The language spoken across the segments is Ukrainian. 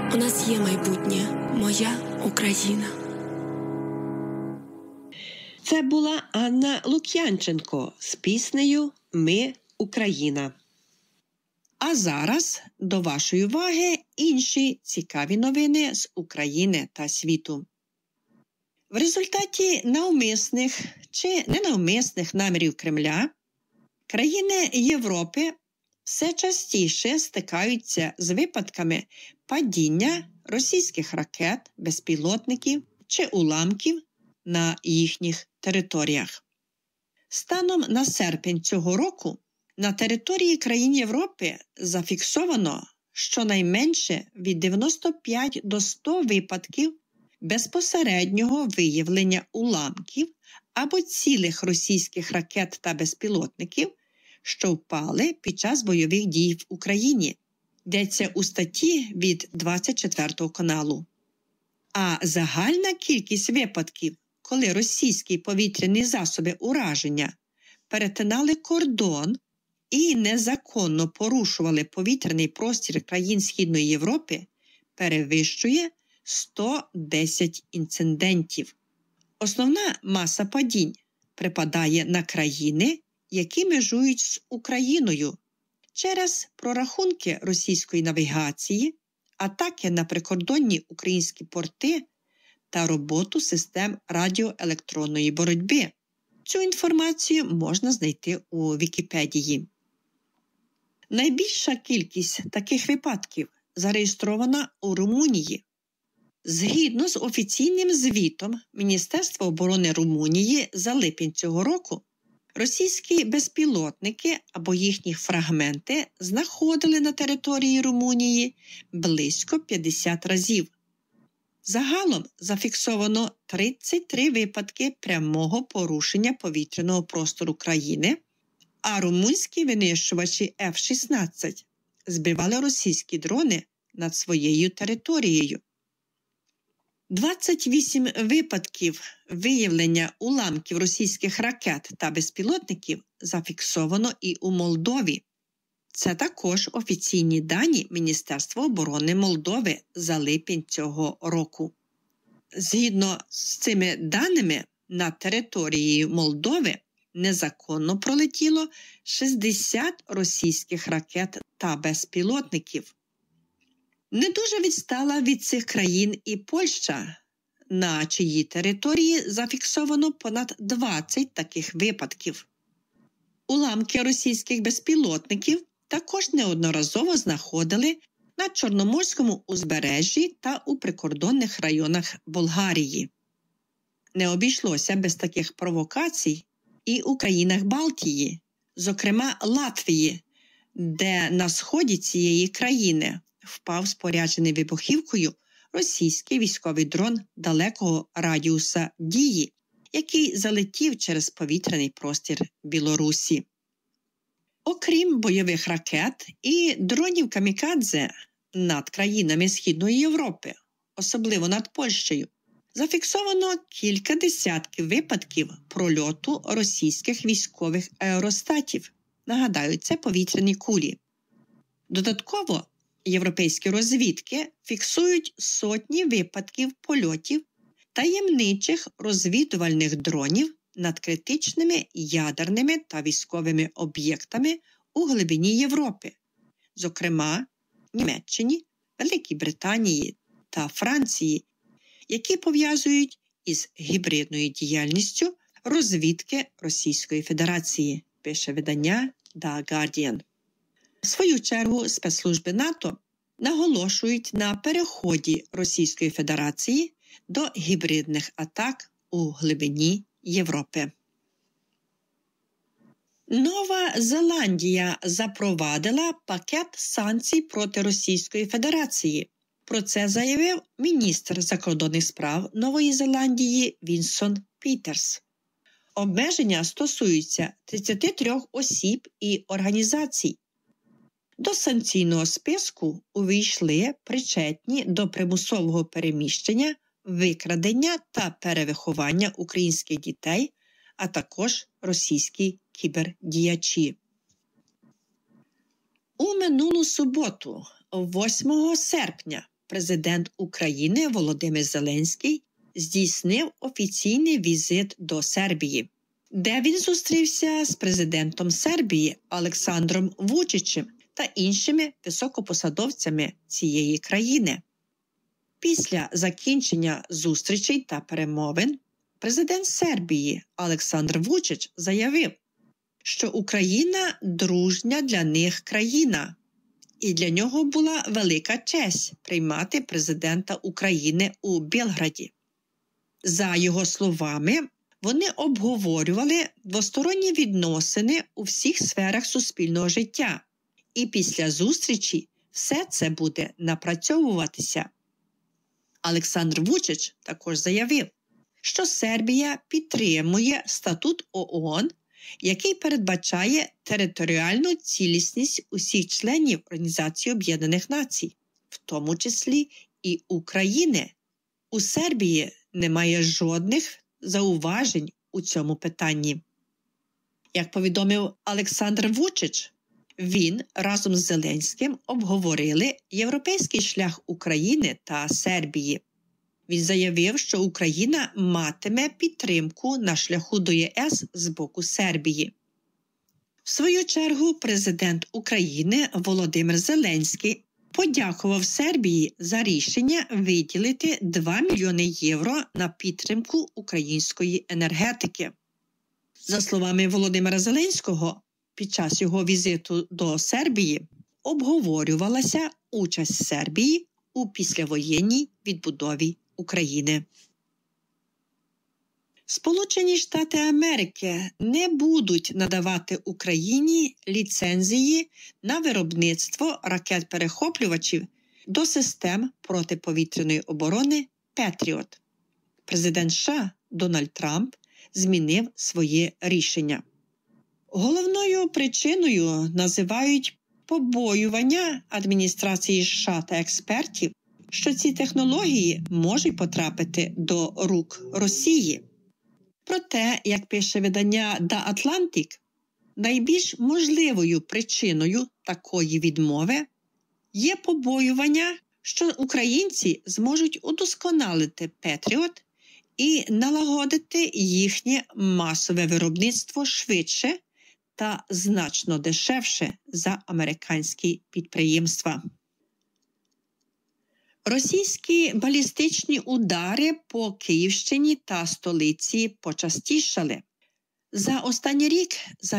У нас є майбутнє, моя Україна. Це була Анна Лук'янченко з піснею «Ми – Україна». А зараз до вашої уваги інші цікаві новини з України та світу. В результаті навмисних чи ненавмисних намірів Кремля країни Європи все частіше стикаються з випадками падіння російських ракет, безпілотників чи уламків на їхніх територіях. Станом на серпень цього року на території країн Європи зафіксовано щонайменше від 95 до 100 випадків безпосереднього виявлення уламків або цілих російських ракет та безпілотників, що впали під час бойових дій в Україні. Йдеться у статті від 24 каналу. А загальна кількість випадків, коли російські повітряні засоби ураження перетинали кордон і незаконно порушували повітряний простір країн Східної Європи, перевищує 110 інцидентів. Основна маса падінь припадає на країни, які межують з Україною через прорахунки російської навігації, атаки на прикордонні українські порти та роботу систем радіоелектронної боротьби. Цю інформацію можна знайти у Вікіпедії. Найбільша кількість таких випадків зареєстрована у Румунії. Згідно з офіційним звітом Міністерства оборони Румунії за липень цього року, російські безпілотники або їхні фрагменти знаходили на території Румунії близько 50 разів. Загалом зафіксовано 33 випадки прямого порушення повітряного простору країни, а румунські винищувачі F-16 збивали російські дрони над своєю територією. 28 випадків виявлення уламків російських ракет та безпілотників зафіксовано і у Молдові. Це також офіційні дані Міністерства оборони Молдови за липень цього року. Згідно з цими даними, на території Молдови незаконно пролетіло 60 російських ракет та безпілотників. Не дуже відстала від цих країн і Польща, на чиїй території зафіксовано понад 20 таких випадків. Уламки російських безпілотників також неодноразово знаходили на Чорноморському узбережжі та у прикордонних районах Болгарії. Не обійшлося без таких провокацій і у країнах Балтії, зокрема Латвії, де на сході цієї країни впав споряджений вибухівкою російський військовий дрон далекого радіуса дії, який залетів через повітряний простір Білорусі. Окрім бойових ракет і дронів камікадзе над країнами Східної Європи, особливо над Польщею, зафіксовано кілька десятків випадків прольоту російських військових аеростатів. Нагадаю, це повітряні кулі. Додатково, європейські розвідки фіксують сотні випадків польотів таємничих розвідувальних дронів над критичними ядерними та військовими об'єктами у глибині Європи, зокрема Німеччині, Великій Британії та Франції, які пов'язують із гібридною діяльністю розвідки Російської Федерації, пише видання The Guardian. В свою чергу спецслужби НАТО наголошують на переході Російської Федерації до гібридних атак у глибині Європи. Нова Зеландія запровадила пакет санкцій проти Російської Федерації. Про це заявив міністр закордонних справ Нової Зеландії Вінсон Пітерс. Обмеження стосуються 33 осіб і організацій. До санкційного списку увійшли причетні до примусового переміщення, викрадення та перевиховання українських дітей, а також російські кібердіячі. У минулу суботу, 8 серпня, президент України Володимир Зеленський здійснив офіційний візит до Сербії, де він зустрівся з президентом Сербії Олександром Вучичем та іншими високопосадовцями цієї країни. Після закінчення зустрічей та перемовин президент Сербії Олександр Вучич заявив, що Україна – дружня для них країна, і для нього була велика честь приймати президента України у Белграді. За його словами, вони обговорювали двосторонні відносини у всіх сферах суспільного життя, і після зустрічі все це буде напрацьовуватися. Олександр Вучич також заявив, що Сербія підтримує статут ООН, який передбачає територіальну цілісність усіх членів Організації Об'єднаних Націй, в тому числі і України. У Сербії немає жодних зауважень у цьому питанні. Як повідомив Олександр Вучич, він разом з Зеленським обговорили європейський шлях України та Сербії. Він заявив, що Україна матиме підтримку на шляху до ЄС з боку Сербії. В свою чергу президент України Володимир Зеленський подякував Сербії за рішення виділити 2 мільйони євро на підтримку української енергетики. За словами Володимира Зеленського, під час його візиту до Сербії обговорювалася участь Сербії у післявоєнній відбудові України. Сполучені Штати Америки не будуть надавати Україні ліцензії на виробництво ракет-перехоплювачів до систем протиповітряної оборони «Петріот». Президент США Дональд Трамп змінив своє рішення. Головною причиною називають побоювання адміністрації США та експертів, що ці технології можуть потрапити до рук Росії. Проте, як пише видання The Atlantic, найбільш можливою причиною такої відмови є побоювання, що українці зможуть удосконалити «Петріот» і налагодити їхнє масове виробництво швидше та значно дешевше за американські підприємства. Російські балістичні удари по Київщині та столиці почастішали. За останній рік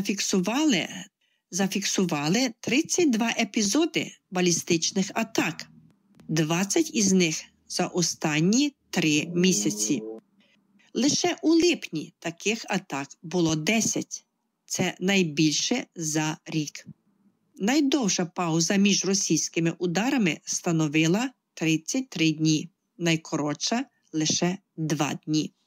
зафіксували 32 епізоди балістичних атак, 20 із них за останні 3 місяці. Лише у липні таких атак було 10. Це найбільше за рік. Найдовша пауза між російськими ударами становила 33 дні, найкоротша – лише 2 дні.